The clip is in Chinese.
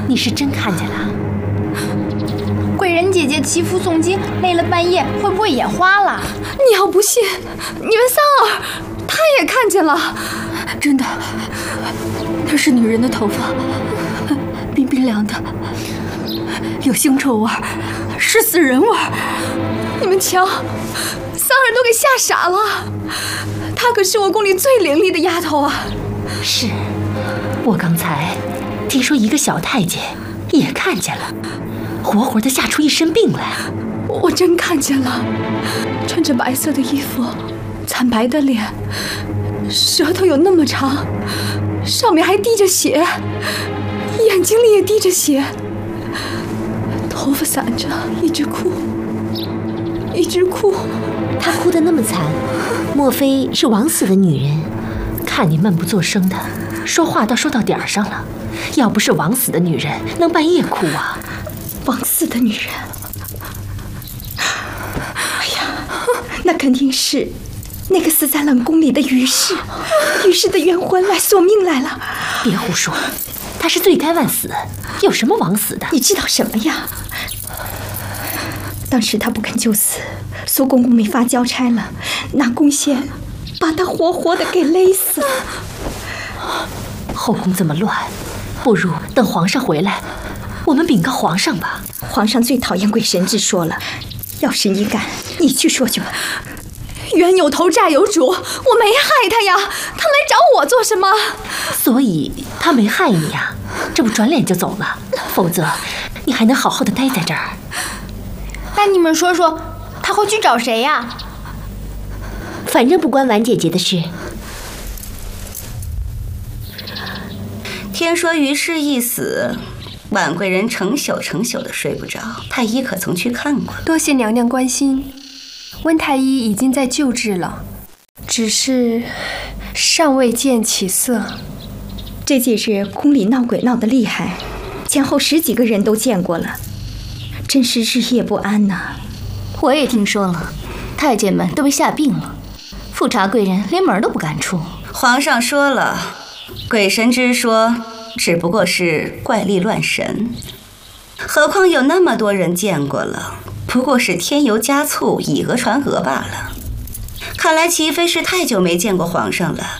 你是真看见了？ 贵人姐姐祈福诵经，累了半夜，会不会也花了？ 你要不信，你问三儿，她也看见了。真的，那是女人的头发，冰冰凉的，有腥臭味，是死人味。你们瞧，三儿都给吓傻了。她可是我宫里最伶俐的丫头啊。 是，我刚才听说一个小太监也看见了，活活的吓出一身病来。 我真看见了，穿着白色的衣服，惨白的脸，舌头有那么长，上面还滴着血，眼睛里也滴着血，头发散着，一直哭，一直哭。 她哭得那么惨，莫非是枉死的女人？看你闷不作声的，说话倒说到点儿上了。要不是枉死的女人，能半夜哭啊？ 枉死的女人，哎呀，那肯定是那个死在冷宫里的于氏，于氏的冤魂来索命来了。 别胡说，她是罪该万死，有什么枉死的？ 你知道什么呀？当时她不肯就死，苏公公没法交差了，拿弓箭把她活活的给勒死了。 后宫这么乱，不如等皇上回来，我们禀告皇上吧。 皇上最讨厌鬼神之说了，要是你敢，你去说去吧。冤有头债有主，我没害他呀，他来找我做什么？ 所以他没害你呀，这不转脸就走了，否则你还能好好的待在这儿。 那你们说说，他会去找谁呀？ 反正不关婉姐姐的事。 听说于氏一死，婉贵人成宿的睡不着，太医可曾去看过？ 多谢娘娘关心，温太医已经在救治了，只是尚未见起色。 这几日宫里闹鬼闹得厉害，前后10几个人都见过了，真是日夜不安呐。 我也听说了，太监们都被吓病了，富察贵人连门都不敢出。 皇上说了，鬼神之说只不过是怪力乱神，何况有那么多人见过了，不过是添油加醋，以讹传讹罢了。看来齐妃是太久没见过皇上了，